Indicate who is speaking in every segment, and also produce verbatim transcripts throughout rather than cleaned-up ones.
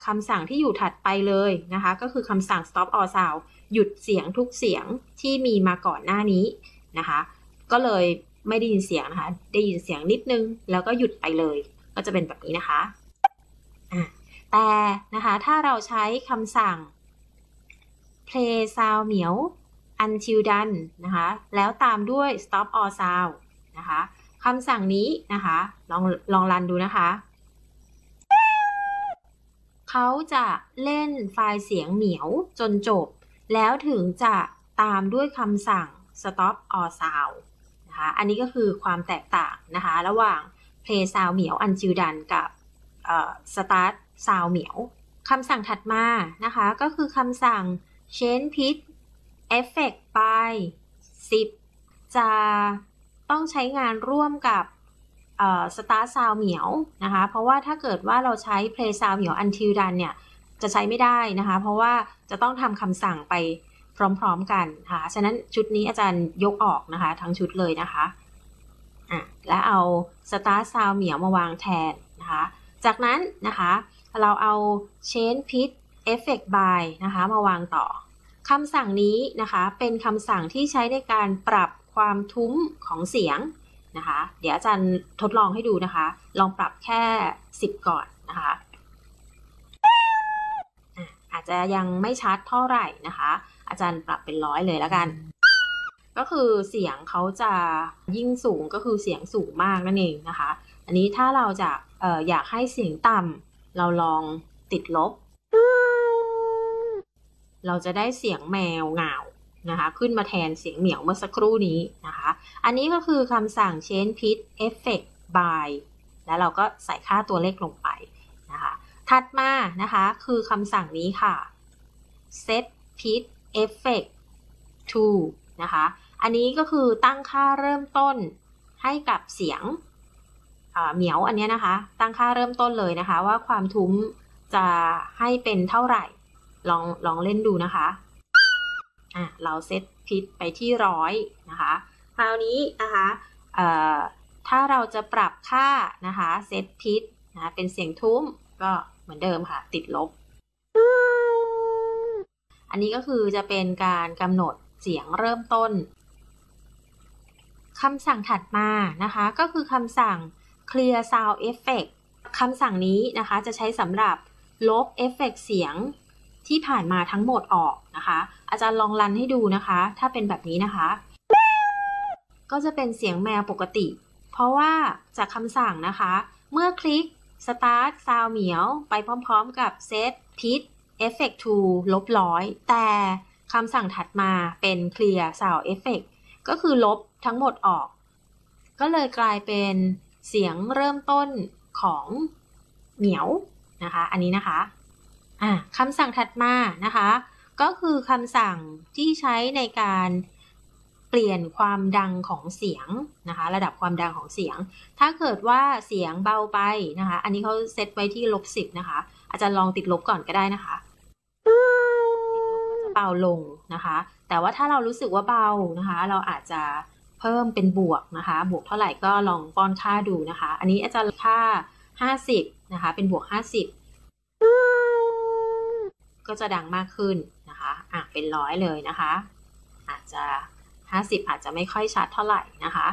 Speaker 1: คำสั่งที่อยู่ถัดไปเลยนะคะก็คือคำสั่ง stop all sound หยุดเสียงทุกเสียงที่มีมาก่อนหน้านี้นะคะก็เลยไม่ได้ยินเสียงนะคะได้ยินเสียงนิดนึงแล้วก็หยุดไปเลยก็จะเป็นแบบนี้นะคะแต่นะคะถ้าเราใช้คำสั่ง play sound เหมียว until done นะคะแล้วตามด้วย stop all sound นะคะคำสั่งนี้นะคะลองลองรันดูนะคะเขาจะเล่นไฟล์เสียงเหมียวจนจบแล้วถึงจะตามด้วยคำสั่ง stop all sound นะคะอันนี้ก็คือความแตกต่างนะคะระหว่าง play sound เหมียว until done กับ start sound เหมียวคำสั่งถัดมานะคะก็คือคำสั่ง change pitch effect by สิบจะต้องใช้งานร่วมกับstart sound เหมียวนะคะเพราะว่าถ้าเกิดว่าเราใช้ play sound เหมียว until done เนี่ยจะใช้ไม่ได้นะคะเพราะว่าจะต้องทำคำสั่งไปพร้อมๆกันค่ะฉะนั้นชุดนี้อาจารย์ยกออกนะคะทั้งชุดเลยนะคะอ่ะแล้วเอา start sound เหมียวมาวางแทนนะคะจากนั้นนะคะเราเอา change pitch effect by นะคะมาวางต่อคำสั่งนี้นะคะเป็นคำสั่งที่ใช้ในการปรับความทุ้มของเสียงนะคะเดี๋ยวอาจารย์ทดลองให้ดูนะคะลองปรับแค่สิบก่อนนะคะอาจจะยังไม่ชัดเท่าไหร่นะคะอาจารย์ปรับเป็นร้อยเลยแล้วกันก็คือเสียงเขาจะยิ่งสูงก็คือเสียงสูงมากนั่นเองนะคะอันนี้ถ้าเราจะ เอ่อ อยากให้เสียงต่ำเราลองติดลบเราจะได้เสียงแมวเหงานะคะขึ้นมาแทนเสียงเหมียวเมื่อสักครู่นี้นะคะอันนี้ก็คือคำสั่ง change pitch effect by แล้วเราก็ใส่ค่าตัวเลขลงไปนะคะถัดมานะคะคือคำสั่งนี้ค่ะ set pitch effect to นะคะอันนี้ก็คือตั้งค่าเริ่มต้นให้กับเสียงเหมียวอันนี้นะคะตั้งค่าเริ่มต้นเลยนะคะว่าความทุ้มจะให้เป็นเท่าไหร่ลองลองเล่นดูนะคะอ่ะเราเซตพิทไปที่ร้อยนะคะคราวนี้นะคะเอ่อถ้าเราจะปรับค่านะคะเซตพิทนะเป็นเสียงทุ้มก็เหมือนเดิมค่ะติดลบอันนี้ก็คือจะเป็นการกำหนดเสียงเริ่มต้นคำสั่งถัดมานะคะก็คือคำสั่ง clear sound effect คำสั่งนี้นะคะจะใช้สำหรับลบเอฟเฟกต์เสียงที่ผ่านมาทั้งหมดออกนะคะอาจารย์ลองรันให้ดูนะคะถ้าเป็นแบบนี้นะคะก็จะเป็นเสียงแมวปกติเพราะว่าจากคำสั่งนะคะเมื่อคลิก start sound เหมียวไปพร้อมๆกับ set pitch effect to ลบร้อยแต่คำสั่งถัดมาเป็น clear sound effect ก็คือลบทั้งหมดออกก็เลยกลายเป็นเสียงเริ่มต้นของเหมียวนะคะอันนี้นะคะอ่ะคำสั่งถัดมานะคะก็คือคำสั่งที่ใช้ในการเปลี่ยนความดังของเสียงนะคะระดับความดังของเสียงถ้าเกิดว่าเสียงเบาไปนะคะอันนี้เขาเซตไว้ที่ลบสิบนะคะอาจารย์ลองติดลบก่อนก็ได้นะคะติดลบก็จะเบาลงนะคะแต่ว่าถ้าเรารู้สึกว่าเบานะคะเราอาจจะเพิ่มเป็นบวกนะคะบวกเท่าไหร่ก็ลองป้อนค่าดูนะคะอันนี้อาจารย์ค่าห้าสิบนะคะเป็นบวกห้าสิบก็จะดังมากขึ้นนะคะอ่ะเป็นร้อยเลยนะคะอาจจะห้าสิบอาจจะไม่ค่อยชัดเท่าไหร่นะคะ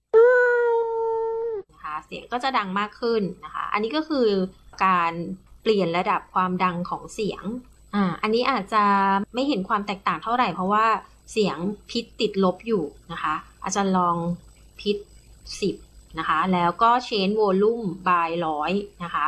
Speaker 1: นะคะเสียงก็จะดังมากขึ้นนะคะอันนี้ก็คือการเปลี่ยนระดับความดังของเสียงอ่าอันนี้อาจจะไม่เห็นความแตกต่างเท่าไหร่เพราะว่าเสียงพิทติดลบอยู่นะคะอาจารย์ลองพิทสิบนะคะแล้วก็ change volume by ร้อยนะคะ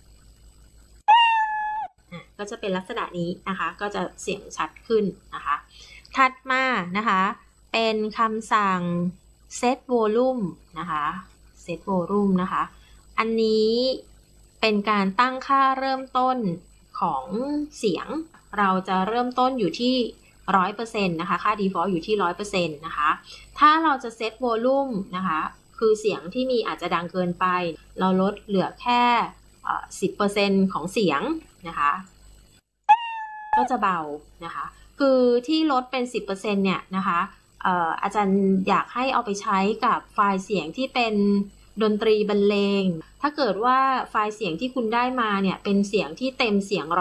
Speaker 1: ก็จะเป็นลักษณะนี้นะคะก็จะเสียงชัดขึ้นนะคะถัดมานะคะเป็นคำสั่ง set volume นะคะ set volume นะคะอันนี้เป็นการตั้งค่าเริ่มต้นของเสียงเราจะเริ่มต้นอยู่ที่ ร้อยเปอร์เซ็นต์ นะคะค่า default อยู่ที่ ร้อยเปอร์เซ็นต์ นะคะถ้าเราจะ set volume นะคะคือเสียงที่มีอาจจะดังเกินไปเราลดเหลือแค่ สิบเปอร์เซ็นต์ ของเสียงนะคะก็จะเบานะคะคือที่ลดเป็น สิบเปอร์เซ็นต์ เนี่ยนะคะ เอ่อ อาจารย์อยากให้เอาไปใช้กับไฟล์เสียงที่เป็นดนตรีบรรเลงถ้าเกิดว่าไฟล์เสียงที่คุณได้มาเนี่ยเป็นเสียงที่เต็มเสียง